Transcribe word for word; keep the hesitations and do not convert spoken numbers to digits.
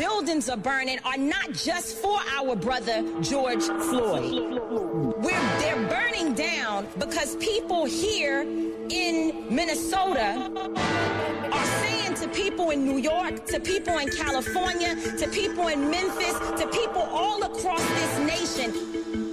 buildings are burning are not just for our brother George Floyd. We're, they're burning down because people here in Minnesota are saying to people in New York, to people in California, to people in Memphis, to people all across this nation,